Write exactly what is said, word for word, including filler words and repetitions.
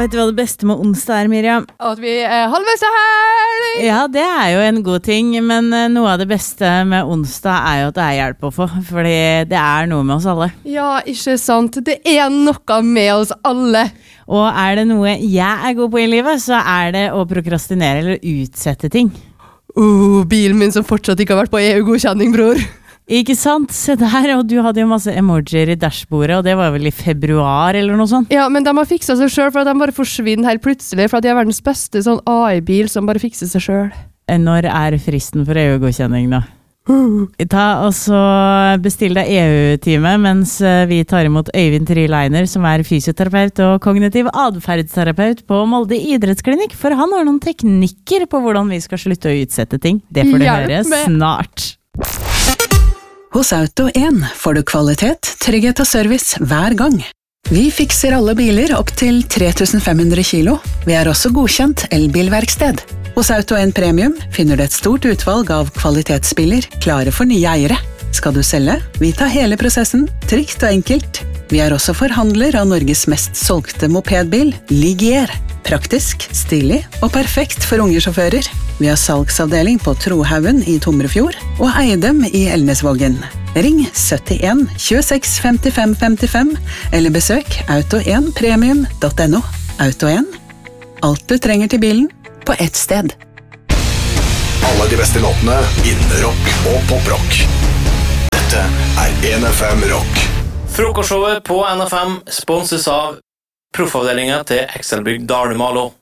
Vet du hva det beste med onsdag er, Miriam? At vi er halvveis til helg! Ja, det er jo en god ting, men noe av det beste med onsdag er jo at det er hjelp å få, fordi det er noe med oss alle. Ja, ikke sant. Det er noe med oss alle. Og er det noe jeg er god på i livet, så er det å prokrastinere eller utsette ting. Uh, bilen min som fortsatt ikke har vært på E U-godkjenning, bror. Ikke sant? Se der, og du hadde jo masse emojier i dashbordet, og det var vel i februar eller noe sånt? Ja, men de har fikset seg selv for at de bare forsvinner helt plutselig, for at de er verdens beste sånn A I-bil som bare fikser seg selv. Når er fristen for E U-godkjenning da? Uh. Ta og så bestill deg E U-time, mens vi tar imot Øyvind Trileiner, som er fysioterapeut og kognitiv adferdsterapeut på Molde idrettsklinikk, for han har noen teknikker på hvordan vi skal slutte å utsette ting. Det får du høre snart. Hos Auto en får du kvalitet, trygghet og service hver gang. Vi fikser alle biler opp til tre tusen fem hundre kilo. Vi er også godkjent elbilverksted. Hos Auto en Premium finner du et stort utvalg av kvalitetsbiler klare for nye eiere. Skal du selge? Vi tar hele prosessen, trygt og enkelt. Vi er også forhandler av Norges mest solgte mopedbil, Ligier. Praktisk, stilig og perfekt for unge sjåfører. Vi har salgsavdeling på Trohaugen i Tomrefjord og Eidem i Elnesvågen. Ring syttien tjueseks femtifem femtifem eller besøk auto en premium punktum no. Auto en. Alt du trenger til bilen på ett sted. Alle de beste låtene innen rock og poprock. Dette er N F M Rock. Frokostshowet på N F M sponses av Proffavdelingen til Excelbygg Dalumalo.